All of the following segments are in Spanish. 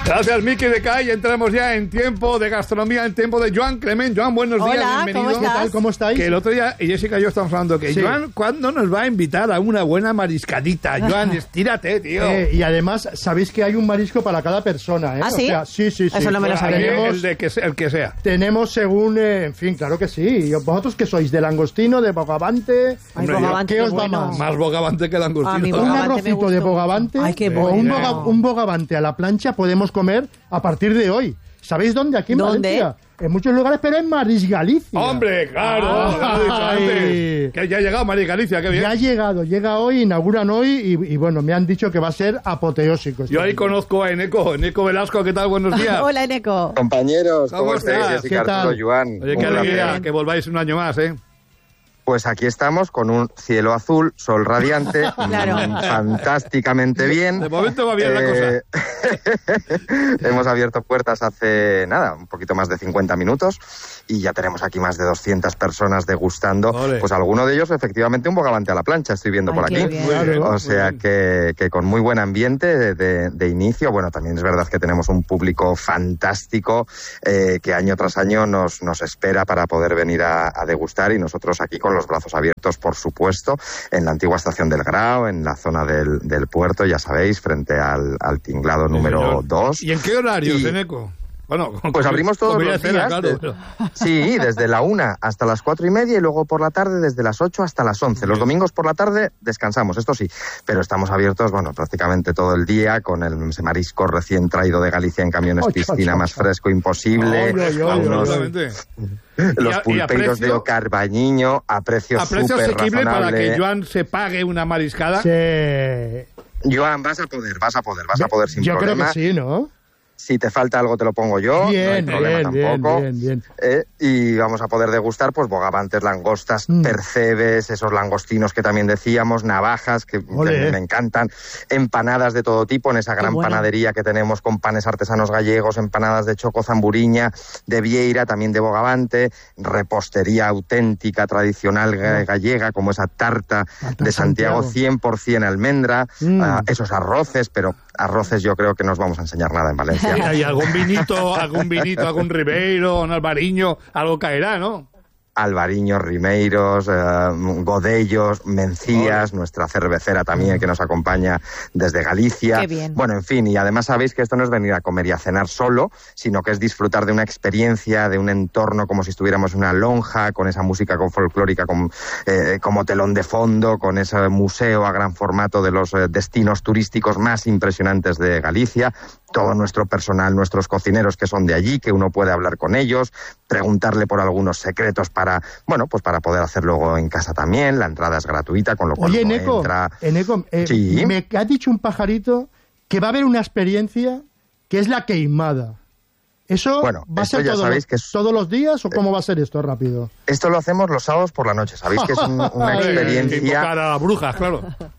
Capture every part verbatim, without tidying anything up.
Gracias, Miki de Kai. Entramos ya en tiempo de gastronomía, en tiempo de Joan Clement. Joan, buenos días, Hola, bienvenido. ¿cómo estás? ¿Qué tal? ¿Cómo estáis? Que el otro día, y Jessica y yo estamos hablando que, sí. Joan, ¿cuándo nos va a invitar a una buena mariscadita? Joan, estírate, tío. Eh, y además, sabéis que hay un marisco para cada persona, ¿eh? ¿Ah, sí? O sea, sí, sí, sí. Eso no me lo sabía. El, de que sea, el que sea. Tenemos según, eh, en fin, claro que sí. ¿Vosotros qué sois? ¿De langostino, de bogavante? Ay, bogavante, ¿Qué os va bueno. más? Más bogavante que langostino. A mí Un bogavante me arrocito gusta de mucho. bogavante Ay, qué o un, bueno. boga- un bogavante a la plancha podemos comer a partir de hoy. ¿Sabéis dónde? Aquí en ¿Dónde? Valencia. En muchos lugares, pero en Maris Galicia. ¡Hombre, claro! Ay. Ya lo he dicho antes. Que ya ha llegado María Galicia, qué bien. Ya ha llegado, llega hoy, inauguran hoy y, y bueno, me han dicho que va a ser apoteósico. este Yo ahí año. conozco a Eneco, Eneco Velasco, ¿qué tal? Buenos días. Hola, Eneco. Compañeros, ¿Cómo ¿cómo, estáis? estás? Jessica, ¿Qué tal? Arturo, Joan. Oye, qué Un placer. alegría que volváis un año más, ¿eh? Pues aquí estamos con un cielo azul, sol radiante, Claro. mm, fantásticamente bien. De momento va bien la Eh, Hemos abierto puertas hace, nada, un poquito más de cincuenta minutos y ya tenemos aquí más de doscientas personas degustando. Ole. Pues alguno de ellos, efectivamente, un bogavante a la plancha, estoy viendo Ay, por qué aquí. bien. Muy bien, O muy sea bien. que, que con muy buen ambiente de, de- de inicio. Bueno, también es verdad que tenemos un público fantástico eh, que año tras año nos, nos espera para poder venir a, a degustar, y nosotros aquí con los brazos abiertos, por supuesto, en la antigua estación del Grao, en la zona del, del puerto, ya sabéis, frente al, al tinglado Sí, número señor. dos. ¿Y en qué horarios, Y- Eneco? Bueno, con- Pues con- abrimos todos comida los y cena, días. claro, de- pero- Sí, desde la una hasta las cuatro y media y luego por la tarde desde las ocho hasta las once. Los Bien. domingos por la tarde descansamos, esto sí, pero estamos abiertos, bueno, prácticamente todo el día con el ese marisco recién traído de Galicia en camiones Ocho, piscina ocho, más ocho. fresco imposible. Ay, ay, ay, a unos- Absolutamente. los Y a- y a pulpeiros de precio- Ocarbañiño a precios A precio súper asequible para razonable. que Joan se pague una mariscada. Sí. Joan, vas a poder, vas a poder, vas a poder sin Yo problema. creo que sí, ¿no? Si te falta algo te lo pongo yo, Bien, no hay problema bien, tampoco. bien, bien, bien. Eh, y vamos a poder degustar pues bogavantes, langostas, Mm. percebes, esos langostinos que también decíamos, navajas, que, que Ole. me, me encantan, empanadas de todo tipo en esa gran bueno. panadería que tenemos con panes artesanos gallegos, empanadas de choco zamburiña, de vieira, también de bogavante, repostería auténtica, tradicional ga- gallega, como esa tarta Tarta de Santiago, Santiago. cien por ciento almendra, Mm. ah, esos arroces, pero arroces yo creo que no os vamos a enseñar nada en Valencia. Mira, y algún vinito, algún vinito, algún Ribeiro, un albariño, algo caerá, ¿no? Alvariños, Rimeiros, eh, Godellos, Mencías, nuestra cervecera también que nos acompaña desde Galicia. Qué bien. Bueno, en fin, y además sabéis que esto no es venir a comer y a cenar solo, sino que es disfrutar de una experiencia, de un entorno como si estuviéramos en una lonja, con esa música con folclórica con, eh, como telón de fondo, con ese museo a gran formato de los eh, destinos turísticos más impresionantes de Galicia. Todo nuestro personal, nuestros cocineros que son de allí, que uno puede hablar con ellos, preguntarle por algunos secretos para, bueno, pues para poder hacer luego en casa también. La entrada es gratuita, con lo cual Oye, uno Eneco, entra... Eneco, eh, Sí. me ha dicho un pajarito que va a haber una experiencia que es la queimada. ¿Eso Bueno, va a esto ser ya todo- sabéis que es- todos los días o cómo va a ser esto rápido? Esto lo hacemos los sábados por la noche, sabéis que es un- una Ay, Que experiencia... invocar a brujas, claro.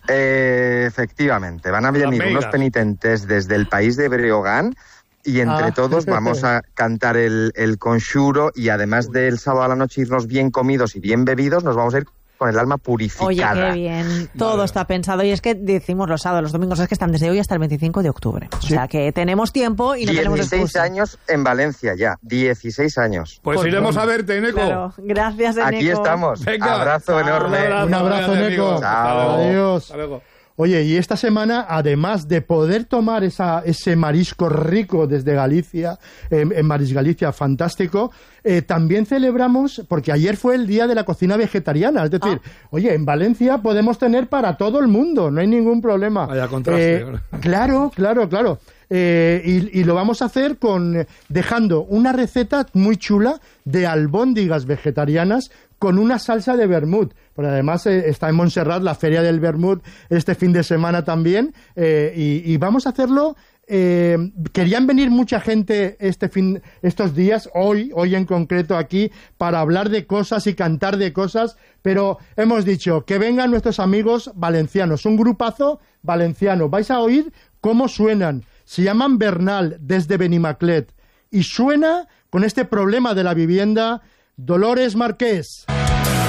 Eh, efectivamente, van a venir Las unos meigas. penitentes desde el país de Breogán y entre Ah. todos vamos a cantar el, el conxuro, y además del sábado a la noche irnos bien comidos y bien bebidos, nos vamos a ir con el alma purificada. Oye, qué bien. Todo está pensado. Y es que decimos los sábados, los domingos, es que están desde hoy hasta el veinticinco de octubre. O Sí. sea que tenemos tiempo y no tenemos dieciséis excusa. años en Valencia ya, dieciséis años. Pues Pues iremos bueno. a verte, Eneco. Claro. Gracias, Eneco. Aquí estamos. Venga. Abrazo Chao, enorme. Un abrazo, grande, Eneco. amigo. Hasta luego. Adiós. Hasta luego. Oye, y esta semana, además de poder tomar esa, ese marisco rico desde Galicia, eh, en Maris Galicia, fantástico, eh, también celebramos, porque ayer fue el Día de la Cocina Vegetariana, es decir, Ah. oye, en Valencia podemos tener para todo el mundo, no hay ningún problema. Vaya contraste. Eh, claro, claro, claro. Eh, y, y lo vamos a hacer con eh, dejando una receta muy chula de albóndigas vegetarianas con una salsa de vermut. Porque además eh, está en Montserrat la Feria del Vermut este fin de semana también. eh, y, y vamos a hacerlo. Eh, querían venir mucha gente este fin, estos días, hoy, hoy en concreto aquí, para hablar de cosas y cantar de cosas, pero hemos dicho que vengan nuestros amigos valencianos, un grupazo valenciano. Vais a oír cómo suenan. Se llaman Bernal, desde Benimaclet, y suena con este problema de la vivienda Dolores Marqués.